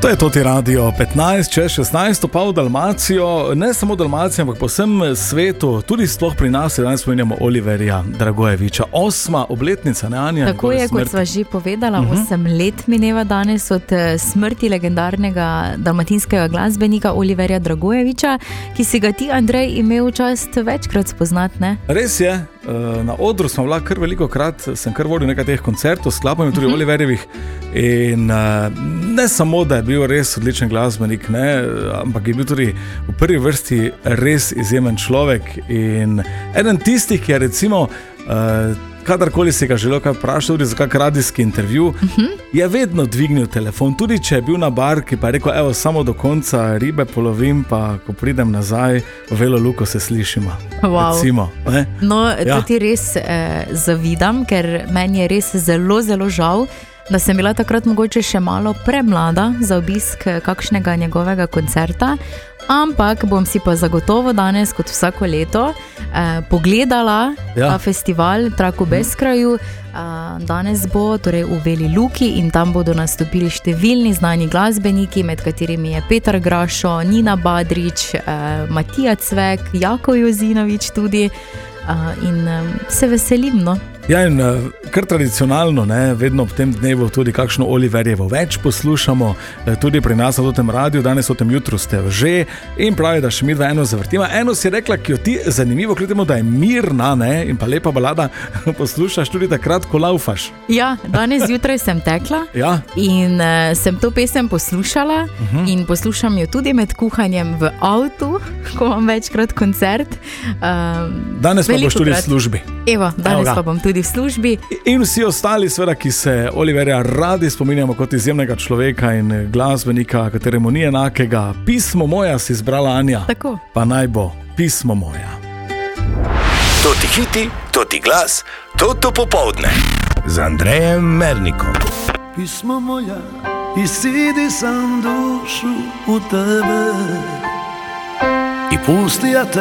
To je Toti Radio 15, čez 16, pa v Dalmacijo, ne samo Dalmacijo, ampak po vsem svetu, tudi sploh pri nas, danes spominjamo Oliverja Dragojevića. 8. obletnica, ne Anja? Tako je, kot sva že povedala, 8 let mineva danes od smrti legendarnega dalmatinskega glasbenika Oliverja Dragojevića, ki si ga ti, Andrej, imel čast večkrat spoznati, ne? Res je, na odru smo bila kar veliko krat, sem kar vodil nekaj teh koncertov, sklapam tudi Oliverjevih in ne samo, da je bil res odličen glasbenik, ne, ampak je bil tudi v prvi vrsti res izjemen človek in eden tistih, ki je recimo kadarkoli si ga želel kaj vprašati, tudi za kak radijski intervju, je vedno dvignil telefon, tudi če je bil na barki, pa je rekel, evo, samo do konca ribe polovim, pa ko pridem nazaj, v Velo Luko se slišimo. Wow. Recimo, ne? No, to ti res zavidam, ker meni je res zelo, zelo žal, da sem bila takrat mogoče še malo premlada za obisk kakšnega njegovega koncerta, ampak bom si pa zagotovo danes, kot vsako leto, pogledala ta festival Trak v Beskraju. Danes bo torej v Veli Luki in tam bodo nastopili številni znani glasbeniki, med katerimi je Petar Grašo, Nina Badrić, Matija Cvek, Jako Jozinović tudi in se veselim, no. Ja, in kar tradicionalno, ne, vedno ob tem dnevu tudi kakšno Oliverjevo več poslušamo, tudi pri nas na tem radiju, danes o tem jutru ste že in pravi, da še mi dva eno zavrtima. Eno si rekla, ki jo ti zanimivo, kljub temu, da je mirna, ne, in pa lepa balada, poslušaš tudi takrat, ko laufaš. Ja, danes zjutraj sem tekla in sem to pesem poslušala in poslušam jo tudi med kuhanjem v avtu, ko imam večkrat koncert. Danes pa boš tudi v službi. Evo, danes pa bom tudi v službi. In vsi ostali, seveda, ki se Oliverja radi spominjamo kot izjemnega človeka in glasbenika, kateremu ni enakega. Pismo moja si izbrala, Anja. Tako. Pa naj bo Pismo moja. Toti hiti, toti glas, toto popoldne. Z Andrejem Mernikom. Pismo moja, isidi sam dušu u tebe i pusti ja te